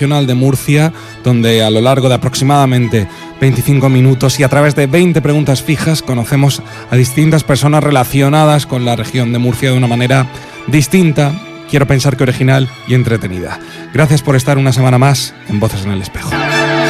Regional de Murcia, donde a lo largo de aproximadamente 25 minutos y a través de 20 preguntas fijas conocemos a distintas personas relacionadas con la región de Murcia de una manera distinta, quiero pensar que original y entretenida. Gracias por estar una semana más en Voces en el Espejo.